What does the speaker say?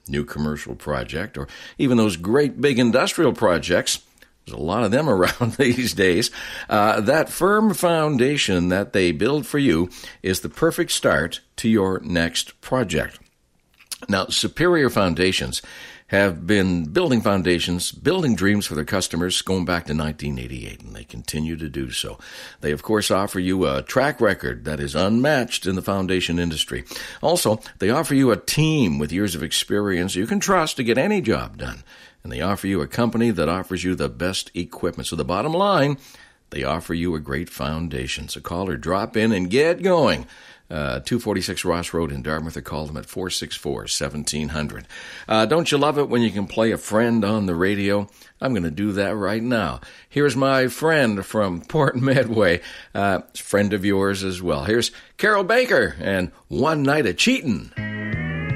new commercial project, or even those great big industrial projects. There's a lot of them around these days. That firm foundation that they build for you is the perfect start to your next project. Now, Superior Foundations have been building foundations, building dreams for their customers going back to 1988, and they continue to do so. They, of course, offer you a track record that is unmatched in the foundation industry. Also, they offer you a team with years of experience you can trust to get any job done. And they offer you a company that offers you the best equipment. So the bottom line, they offer you a great foundation. So call or drop in and get going. 246 Ross Road in Dartmouth, or call them at 464-1700. Don't you love it when you can play a friend on the radio? I'm going to do that right now. Here's my friend from Port Medway, friend of yours as well. Here's Carol Baker and One Night of Cheatin'.